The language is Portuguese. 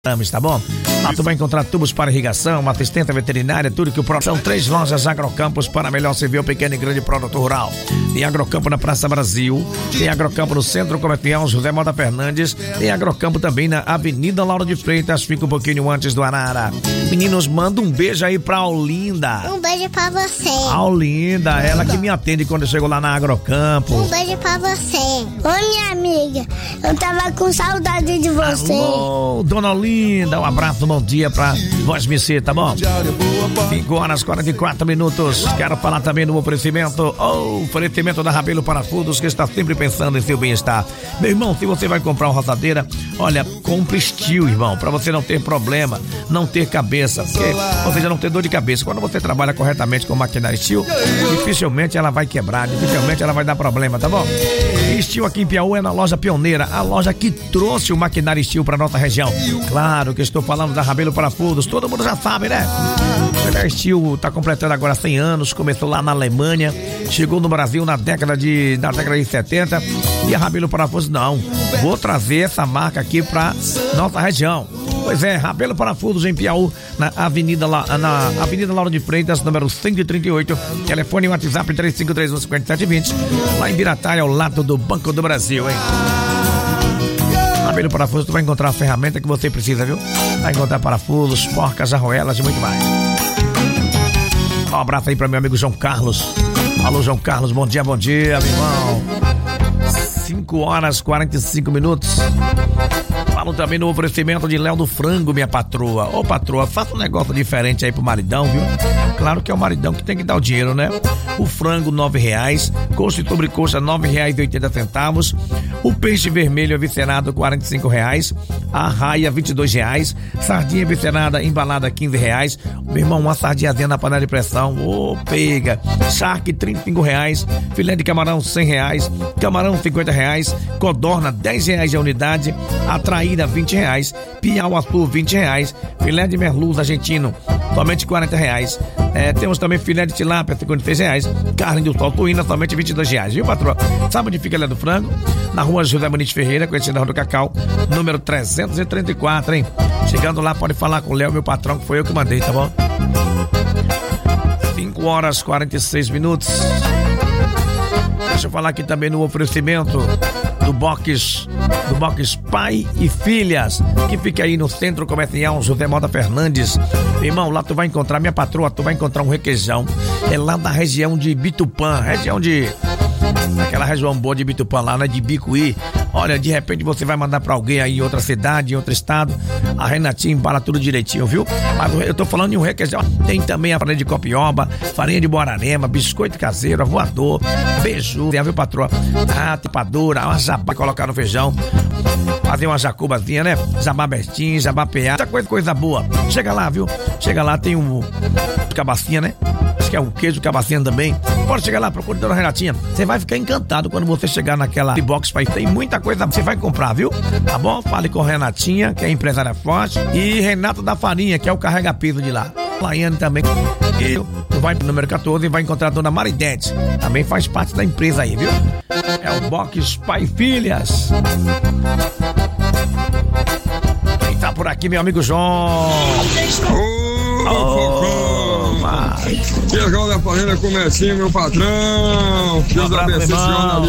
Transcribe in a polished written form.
Tá bom? Lá tu vai encontrar tubos para irrigação, assistência veterinária, tudo que o produto. São 3 lojas Agrocampos para melhor servir o pequeno e grande produto rural. Tem Agrocampo na Praça Brasil, tem Agrocampo no Centro Comercial José Mota Fernandes, tem Agrocampo também na Avenida Lauro de Freitas, fica um pouquinho antes do Arara. Meninos, manda um beijo aí pra Aulinda. Um beijo pra você. Aulinda, ela que me atende quando eu chego lá na Agrocampo. Um beijo pra você. Oi, minha amiga, eu tava com saudade de você. Alô, dona Aulinda, um abraço, bom dia pra Voz Missê, tá bom? 5h44. Quero falar também do oferecimento, oferecimento da Rabelo Parafusos, que está sempre pensando em seu bem-estar. Meu irmão, se você vai comprar uma roçadeira, olha, compre Steel, irmão, pra você não ter problema, não ter cabeça, porque, ou seja, não ter dor de cabeça. Quando você trabalha corretamente com maquinária Steel, dificilmente ela vai quebrar, dificilmente ela vai dar problema, tá bom? E Steel aqui em Piauí é na loja Pioneira, a loja que trouxe o maquinário Steel pra nossa região. Claro que estou falando da Rabelo Parafusos, todo mundo já sabe, né? A Steel tá completando agora 100 anos, começou lá na Alemanha, chegou no Brasil na década de 70, e a Rabelo Parafusos, não, vou trazer essa marca aqui pra nossa região. Pois é, Rabelo Parafusos em Piauí, na Avenida Lauro de Freitas, número 138, telefone e WhatsApp 3531-5720, lá em Birataia, ao lado do Banco do Brasil, hein? Rabelo Parafusos, tu vai encontrar a ferramenta que você precisa, viu? Vai encontrar parafusos, porcas, arruelas e muito mais. Um abraço aí pra meu amigo João Carlos. Alô, João Carlos, bom dia, meu irmão. 5h45. Falo também no oferecimento de Léo do Frango, minha patroa. Ô, patroa, faça um negócio diferente aí pro maridão, viu? Claro que é o maridão que tem que dar o dinheiro, né? O frango, R$9. Coxa e sobrecoxa, R$9,80. O peixe vermelho eviscerado, R$45. A raia, R$22. Sardinha eviscerada, embalada, R$15. Meu irmão, uma sardinhazinha na panela de pressão. Ô, pega. Charque, R$35. Filé de camarão, R$100. Camarão, R$50. Codorna, R$10 a unidade. A traíra, R$20. Piauaçu, R$20. Filé de merluza argentino, somente R$40. Temos também filé de tilápia, R$56. Carne do sol suína, somente R$22, viu, patroa? Sabe onde fica a Léo do Frango? Na rua José Muniz Ferreira, conhecida na Rua do Cacau, número 334, hein? Chegando lá, pode falar com o Léo, meu patrão, que foi eu que mandei, tá bom? 5h46. Deixa eu falar aqui também no oferecimento do Box Pai e Filhas, que fica aí no Centro Comercial José Mota Fernandes. Irmão, lá tu vai encontrar, minha patroa, tu vai encontrar um requeijão. É lá da região de Bitupã, aquela região boa de Bitupã lá, né, de Bicuí. Olha, de repente você vai mandar pra alguém aí em outra cidade, em outro estado, a Renatinha embala tudo direitinho, viu? Mas eu tô falando em um requeijão. Tem também a farinha de copioba, farinha de Borarema, biscoito caseiro, voador, beiju, viu, patroa? Tripadura, uma jabá, colocar no feijão, fazer uma jacubazinha, né? Jabá abertinho, jabá peá, coisa boa. Chega lá, viu? Chega lá, tem um cabacinha, né? Acho que é um queijo cabacinha também. Pode chegar lá, procura a dona Renatinha. Você vai ficar encantado quando você chegar naquela box. Tem muita coisa que você vai comprar, viu? Tá bom? Fale com a Renatinha, que é empresária forte, e Renato da Farinha, que é o carrega-piso de lá. Laiane também. E vai pro número 14 e vai encontrar a dona Maridete. Também faz parte da empresa aí, viu? É o Box Pai e Filhas. Quem tá por aqui, meu amigo João? Chegou da família Comecinho, meu patrão. Deus abençoe.